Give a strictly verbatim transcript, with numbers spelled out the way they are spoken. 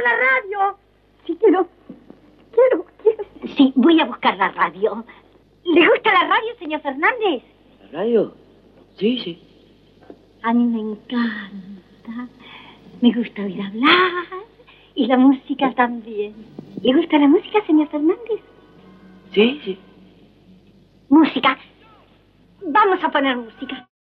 quiero la radio. Sí, quiero. Quiero, quiero. Sí, voy a buscar la radio. ¿Le gusta la radio, señor Fernández? ¿La radio? Sí, sí. A mí me encanta. Me gusta oír hablar. Y la música también. ¿Le gusta la música, señor Fernández? Sí, sí. Música. Vamos a poner música.